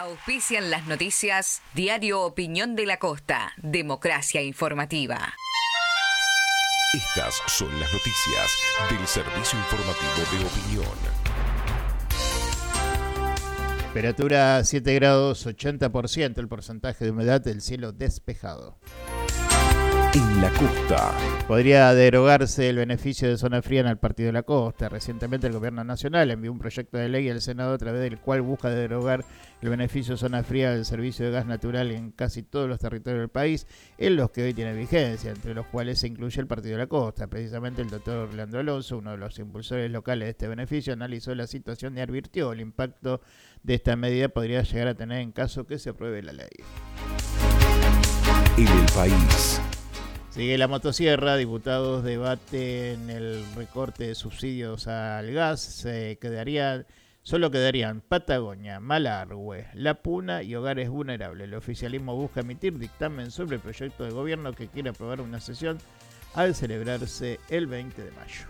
Auspician las noticias Diario Opinión de la Costa, Democracia Informativa. Estas son las noticias del Servicio Informativo de Opinión. Temperatura 7 grados, 80%, el porcentaje de humedad del cielo despejado. En la costa. Podría derogarse el beneficio de zona fría en el Partido de la Costa. Recientemente el Gobierno Nacional envió un proyecto de ley al Senado a través del cual busca derogar el beneficio de zona fría del servicio de gas natural en casi todos los territorios del país, en los que hoy tiene vigencia, entre los cuales se incluye el Partido de la Costa. Precisamente el doctor Orlando Alonso, uno de los impulsores locales de este beneficio, analizó la situación y advirtió el impacto de esta medida podría llegar a tener en caso que se apruebe la ley. En el país. Sigue la motosierra, diputados debaten el recorte de subsidios al gas, solo quedarían Patagonia, Malargüe, La Puna y hogares vulnerables. El oficialismo busca emitir dictamen sobre el proyecto de gobierno que quiere aprobar una sesión al celebrarse el 20 de mayo.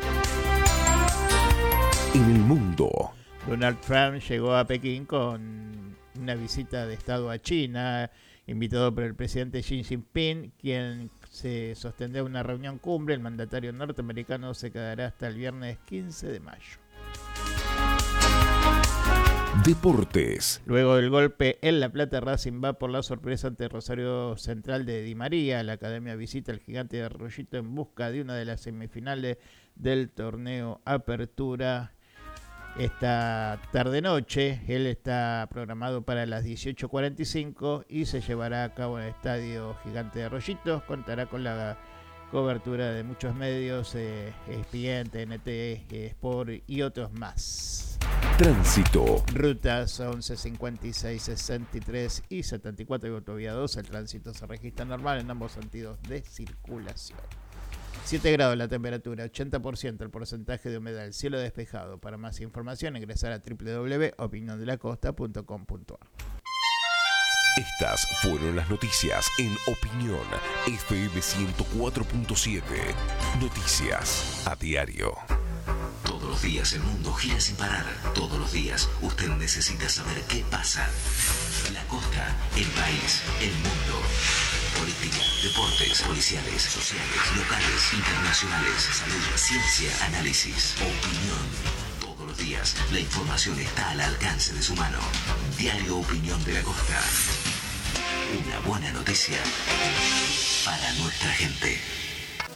En el mundo. Donald Trump llegó a Pekín con una visita de Estado a China, invitado por el presidente Xi Jinping, quien se sostendrá una reunión cumbre. El mandatario norteamericano se quedará hasta el viernes 15 de mayo. Deportes. Luego del golpe en La Plata, Racing va por la sorpresa ante Rosario Central de Di María. La academia visita al Gigante de Arroyito en busca de una de las semifinales del torneo Apertura. Esta tarde-noche, él está programado para las 18:45 y se llevará a cabo en el Estadio Gigante de Arroyitos. Contará con la cobertura de muchos medios, ESPN, TNT, Sport y otros más. Tránsito. Rutas 11, 56, 63 y 74 y autovía 2. El tránsito se registra normal en ambos sentidos de circulación. 7 grados la temperatura, 80% el porcentaje de humedad, el cielo despejado. Para más información ingresar a www.opiniondelacosta.com.ar. Estas fueron las noticias en Opinión FM 104.7. Noticias a diario. Todos los días el mundo gira sin parar. Todos los días usted necesita saber qué pasa. La costa, el país, el mundo. Política, deportes, policiales, sociales, locales, internacionales, salud, ciencia, análisis, opinión. Todos los días la información está al alcance de su mano. Diario Opinión de la Costa. Una buena noticia para nuestra gente.